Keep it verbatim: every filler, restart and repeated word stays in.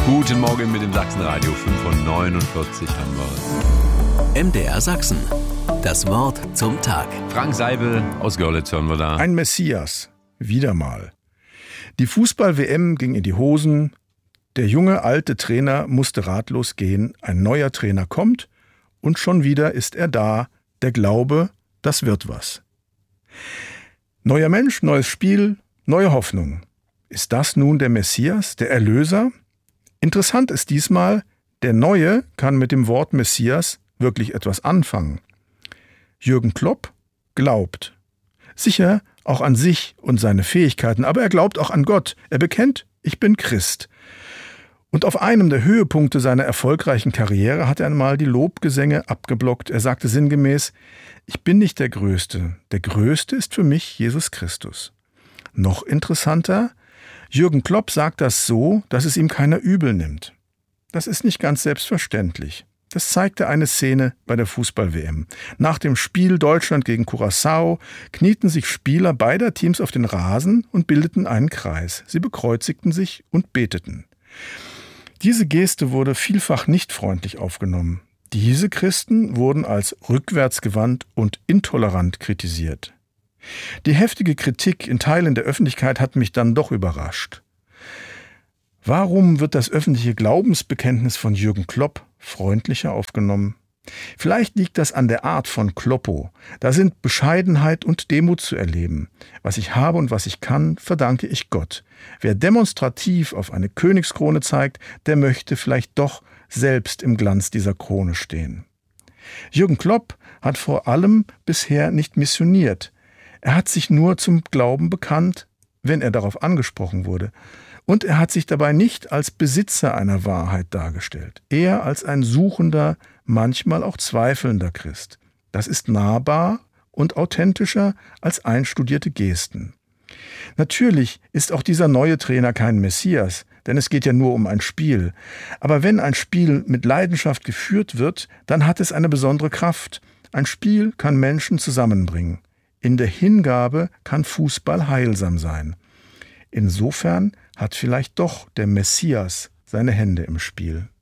Guten Morgen mit dem Sachsenradio. fünf Uhr neunundvierzig haben wir. M D R Sachsen. Das Wort zum Tag. Frank Seibel aus Görlitz hören wir da. Ein Messias. Wieder mal. Die Fußball-W M ging in die Hosen. Der junge, alte Trainer musste ratlos gehen. Ein neuer Trainer kommt und schon wieder ist er da. Der Glaube, das wird was. Neuer Mensch, neues Spiel, neue Hoffnung. Ist das nun der Messias, der Erlöser? Interessant ist diesmal, der Neue kann mit dem Wort Messias wirklich etwas anfangen. Jürgen Klopp glaubt. Sicher auch an sich und seine Fähigkeiten, aber er glaubt auch an Gott. Er bekennt, ich bin Christ. Und auf einem der Höhepunkte seiner erfolgreichen Karriere hat er einmal die Lobgesänge abgeblockt. Er sagte sinngemäß, ich bin nicht der Größte. Der Größte ist für mich Jesus Christus. Noch interessanter, Jürgen Klopp sagt das so, dass es ihm keiner übel nimmt. Das ist nicht ganz selbstverständlich. Das zeigte eine Szene bei der Fußball-W M. Nach dem Spiel Deutschland gegen Curaçao knieten sich Spieler beider Teams auf den Rasen und bildeten einen Kreis. Sie bekreuzigten sich und beteten. Diese Geste wurde vielfach nicht freundlich aufgenommen. Diese Christen wurden als rückwärtsgewandt und intolerant kritisiert. Die heftige Kritik in Teilen der Öffentlichkeit hat mich dann doch überrascht. Warum wird das öffentliche Glaubensbekenntnis von Jürgen Klopp freundlicher aufgenommen? Vielleicht liegt das an der Art von Kloppo. Da sind Bescheidenheit und Demut zu erleben. Was ich habe und was ich kann, verdanke ich Gott. Wer demonstrativ auf eine Königskrone zeigt, der möchte vielleicht doch selbst im Glanz dieser Krone stehen. Jürgen Klopp hat vor allem bisher nicht missioniert. Er hat sich nur zum Glauben bekannt, wenn er darauf angesprochen wurde. Und er hat sich dabei nicht als Besitzer einer Wahrheit dargestellt, eher als ein suchender, manchmal auch zweifelnder Christ. Das ist nahbar und authentischer als einstudierte Gesten. Natürlich ist auch dieser neue Trainer kein Messias, denn es geht ja nur um ein Spiel. Aber wenn ein Spiel mit Leidenschaft geführt wird, dann hat es eine besondere Kraft. Ein Spiel kann Menschen zusammenbringen. In der Hingabe kann Fußball heilsam sein. Insofern hat vielleicht doch der Messias seine Hände im Spiel.